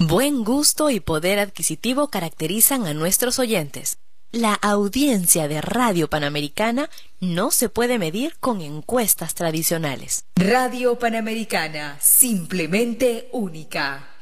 Buen gusto y poder adquisitivo caracterizan a nuestros oyentes. La audiencia de Radio Panamericana no se puede medir con encuestas tradicionales. Radio Panamericana, simplemente única.